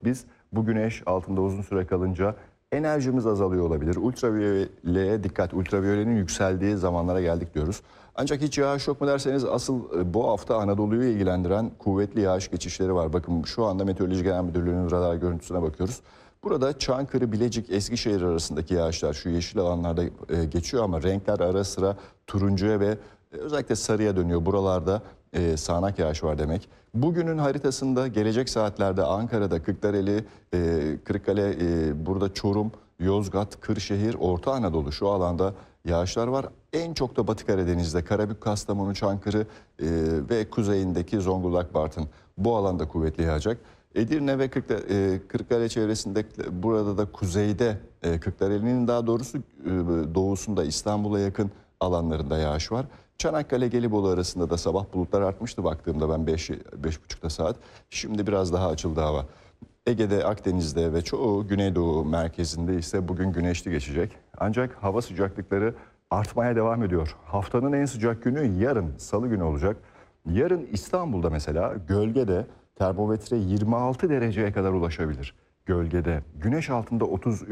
Biz bu güneş altında uzun süre kalınca enerjimiz azalıyor olabilir. Ultraviyoleye dikkat, ultraviyolenin yükseldiği zamanlara geldik diyoruz. Ancak hiç yağış yok mu derseniz asıl bu hafta Anadolu'yu ilgilendiren kuvvetli yağış geçişleri var. Bakın şu anda Meteoroloji Genel Müdürlüğü'nün radar görüntüsüne bakıyoruz. Burada Çankırı, Bilecik, Eskişehir arasındaki yağışlar şu yeşil alanlarda geçiyor ama renkler ara sıra turuncuya ve özellikle sarıya dönüyor. Buralarda sağanak yağış var demek. Bugünün haritasında gelecek saatlerde Ankara'da, Kırklareli, Kırıkkale, burada Çorum, Yozgat, Kırşehir, Orta Anadolu şu alanda yağışlar var. En çok da Batı Karadeniz'de Karabük, Kastamonu, Çankırı ve kuzeyindeki Zonguldak, Bartın bu alanda kuvvetli yağacak. Edirne ve Kırıkkale çevresinde burada da kuzeyde Kırklareli'nin daha doğrusu doğusunda İstanbul'a yakın alanlarında yağış var. Çanakkale Gelibolu arasında da sabah bulutlar artmıştı baktığımda ben 5.30'da saat. Şimdi biraz daha açıldı hava. Ege'de, Akdeniz'de ve çoğu Güneydoğu merkezinde ise bugün güneşli geçecek. Ancak hava sıcaklıkları artmaya devam ediyor. Haftanın en sıcak günü yarın Salı günü olacak. Yarın İstanbul'da mesela gölgede termometre 26 dereceye kadar ulaşabilir. Gölgede, güneş altında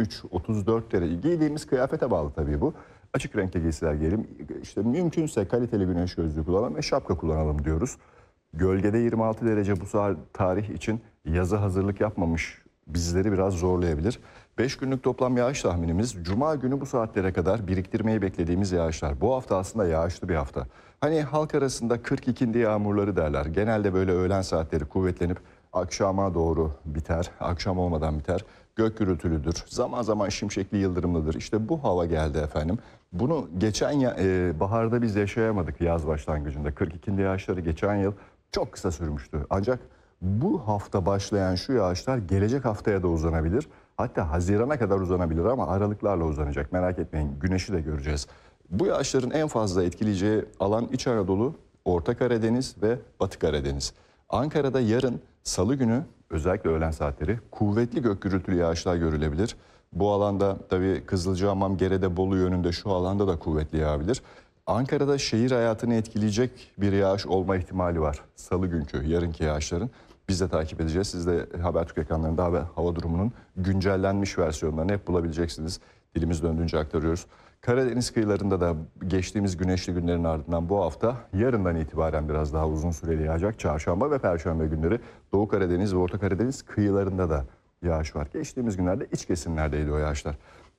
33-34 derece. Giydiğimiz kıyafete bağlı tabii bu. Açık renkli giysiler giyelim. İşte mümkünse kaliteli güneş gözlüğü kullanalım ve şapka kullanalım diyoruz. Gölgede 26 derece bu tarih için yaza hazırlık yapmamış bizleri biraz zorlayabilir. 5 günlük toplam yağış tahminimiz Cuma günü bu saatlere kadar biriktirmeyi beklediğimiz yağışlar. Bu hafta aslında yağışlı bir hafta. Hani halk arasında 42'inde yağmurları derler. Genelde böyle öğlen saatleri kuvvetlenip akşama doğru biter. Akşam olmadan biter. Gök gürültülüdür. Zaman zaman şimşekli yıldırımlıdır. İşte bu hava geldi efendim. Bunu geçen baharda biz yaşayamadık yaz başlangıcında. 42'inde yağışları geçen yıl çok kısa sürmüştü. Ancak bu hafta başlayan şu yağışlar gelecek haftaya da uzanabilir. Hatta Haziran'a kadar uzanabilir ama aralıklarla uzanacak. Merak etmeyin, güneşi de göreceğiz. Bu yağışların en fazla etkileyeceği alan İç Anadolu, Orta Karadeniz ve Batı Karadeniz. Ankara'da yarın Salı günü özellikle öğlen saatleri kuvvetli gök gürültülü yağışlar görülebilir. Bu alanda tabii Kızılcahamam, Gerede, Bolu yönünde şu alanda da kuvvetli yağabilir. Ankara'da şehir hayatını etkileyecek bir yağış olma ihtimali var. Salı günkü, yarınki yağışların. Biz de takip edeceğiz. Siz de Habertürk ekranlarında hava durumunun güncellenmiş versiyonlarını hep bulabileceksiniz. Dilimiz döndüğünce aktarıyoruz. Karadeniz kıyılarında da geçtiğimiz güneşli günlerin ardından bu hafta yarından itibaren biraz daha uzun süreli yağacak. Çarşamba ve Perşembe günleri Doğu Karadeniz ve Orta Karadeniz kıyılarında da yağış var. Geçtiğimiz günlerde iç kesimlerdeydi o yağışlar.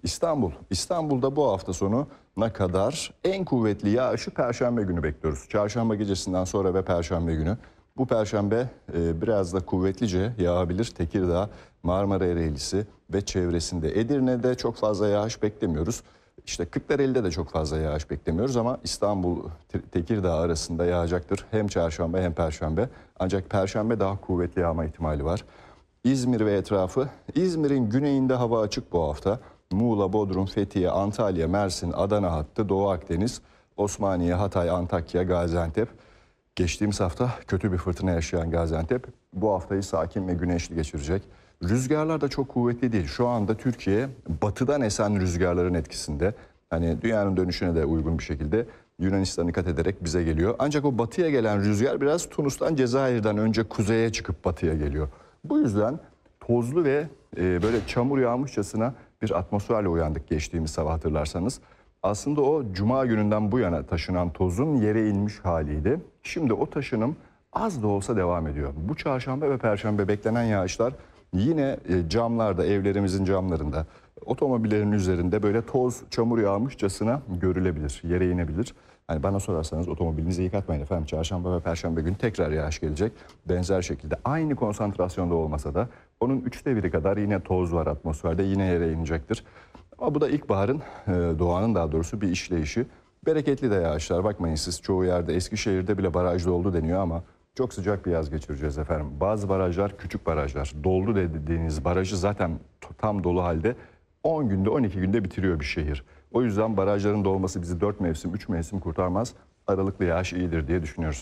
İstanbul'da bu hafta sonuna kadar en kuvvetli yağışı Perşembe günü bekliyoruz. Çarşamba gecesinden sonra ve Perşembe günü. Bu Perşembe biraz da kuvvetlice yağabilir. Tekirdağ, Marmara Ereğlisi ve çevresinde. Edirne'de çok fazla yağış beklemiyoruz. İşte Kırklareli'de de çok fazla yağış beklemiyoruz ama İstanbul, Tekirdağ arasında yağacaktır. Hem çarşamba hem perşembe. Ancak perşembe daha kuvvetli yağma ihtimali var. İzmir ve etrafı. İzmir'in güneyinde hava açık bu hafta. Muğla, Bodrum, Fethiye, Antalya, Mersin, Adana hattı, Doğu Akdeniz, Osmaniye, Hatay, Antakya, Gaziantep. Geçtiğimiz hafta kötü bir fırtına yaşayan Gaziantep bu haftayı sakin ve güneşli geçirecek. Rüzgarlar da çok kuvvetli değil. Şu anda Türkiye batıdan esen rüzgarların etkisinde. Hani dünyanın dönüşüne de uygun bir şekilde Yunanistan'ı kat ederek bize geliyor. Ancak o batıya gelen rüzgar biraz Tunus'tan, Cezayir'den önce kuzeye çıkıp batıya geliyor. Bu yüzden tozlu ve böyle çamur yağmışçasına bir atmosferle uyandık geçtiğimiz sabah hatırlarsanız. Aslında o cuma gününden bu yana taşınan tozun yere inmiş haliydi. Şimdi o taşınım az da olsa devam ediyor. Bu çarşamba ve perşembe beklenen yağışlar yine camlarda, evlerimizin camlarında, otomobillerin üzerinde böyle toz, çamur yağmışçasına görülebilir, yere inebilir. Hani bana sorarsanız otomobilinizi yıkatmayın efendim. Çarşamba ve perşembe günü tekrar yağış gelecek. Benzer şekilde aynı konsantrasyonda olmasa da onun 1/3 kadar yine toz var atmosferde, yine yere inecektir. Ama bu da ilkbaharın, doğanın daha doğrusu bir işleyişi. Bereketli de yağışlar. Bakmayın siz çoğu yerde, Eskişehir'de bile barajlı oldu deniyor ama çok sıcak bir yaz geçireceğiz efendim. Bazı barajlar küçük barajlar. Doldu dediğiniz barajı zaten tam dolu halde 10 günde 12 günde bitiriyor bir şehir. O yüzden barajların dolması bizi 4 mevsim 3 mevsim kurtarmaz. Aralıklı yağış iyidir diye düşünüyoruz. Peki.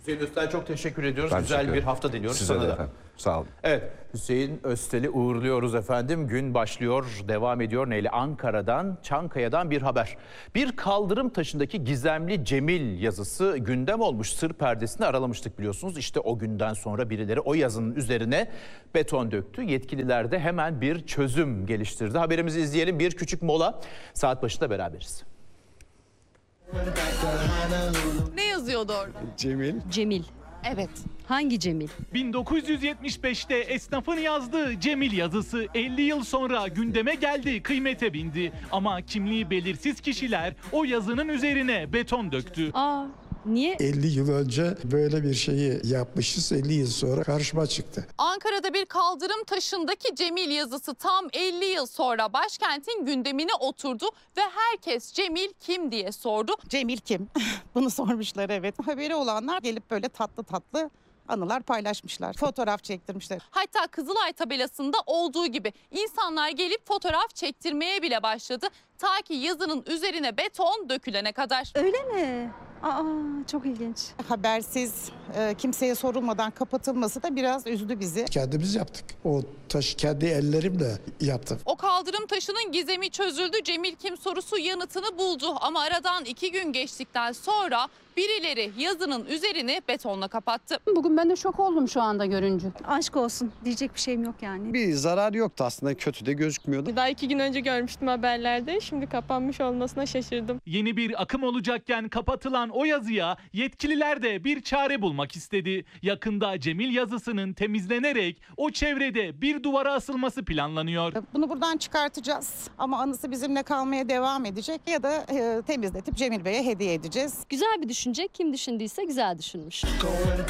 Hüseyin Öztel çok teşekkür ediyoruz. Ben Güzel teşekkür bir ederim. hafta diliyoruz Size sana de da. efendim. Sağ olun. Evet, Hüseyin Öztel'i uğurluyoruz efendim. Gün başlıyor, devam ediyor. Neyle? Ankara'dan, Çankaya'dan bir haber. Bir kaldırım taşındaki gizemli Cemil yazısı gündem olmuş. Sır perdesini aralamıştık biliyorsunuz. İşte o günden sonra birileri o yazının üzerine beton döktü. Yetkililer de hemen bir çözüm geliştirdi. Haberimizi izleyelim. Bir küçük mola. Saat başında beraberiz. Ne yazıyordu orada? Cemil. Evet. Hangi Cemil? 1975'te esnafın yazdığı Cemil yazısı 50 yıl sonra gündeme geldi, kıymete bindi. Ama kimliği belirsiz kişiler o yazının üzerine beton döktü. Niye? 50 yıl önce böyle bir şeyi yapmışız. 50 yıl sonra karşıma çıktı. Ankara'da bir kaldırım taşındaki Cemil yazısı tam 50 yıl sonra başkentin gündemine oturdu ve herkes Cemil kim diye sordu. Cemil kim? Bunu sormuşlar, evet. Haberi olanlar gelip böyle tatlı tatlı anılar paylaşmışlar. Fotoğraf çektirmişler. Hatta Kızılay tabelasında olduğu gibi insanlar gelip fotoğraf çektirmeye bile başladı. Ta ki yazının üzerine beton dökülene kadar. Öyle mi? Çok ilginç. Habersiz, kimseye sorulmadan kapatılması da biraz üzdü bizi. Kendimiz yaptık. O taşı kendi ellerimle yaptım. O kaldırım taşının gizemi çözüldü. Cemil kim sorusu yanıtını buldu. Ama aradan 2 gün geçtikten sonra birileri yazının üzerini betonla kapattı. Bugün ben de şok oldum şu anda görünce. Aşk olsun. Diyecek bir şeyim yok yani. Bir zarar yoktu aslında, kötü de gözükmüyordu. Daha 2 gün önce görmüştüm haberlerde. Şimdi kapanmış olmasına şaşırdım. Yeni bir akım olacakken kapatılan o yazıya yetkililer de bir çare bulmak istedi. Yakında Cemil yazısının temizlenerek o çevrede bir duvara asılması planlanıyor. Bunu buradan çıkartacağız ama anısı bizimle kalmaya devam edecek ya da temizletip Cemil Bey'e hediye edeceğiz. Güzel bir düşünce. Kim düşündüyse güzel düşünmüş.